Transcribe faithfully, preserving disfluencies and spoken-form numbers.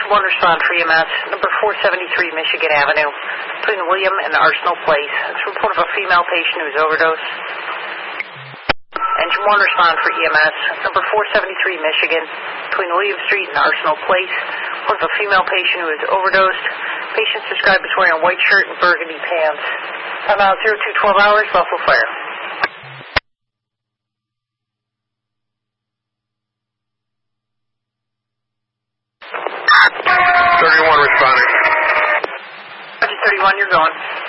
one respond for E M S, number four seventy-three Michigan Avenue, between William and Arsenal Place. It's a report of a female patient who's overdosed. Engine one respond for E M S, number four seventy-three Michigan, between William Street and Arsenal Place. Report of a female patient who is overdosed. Patient's described as wearing a white shirt and burgundy pants. Time out zero two twelve hours, Buffalo Fire. thirty-one responding. thirty-one, you're going.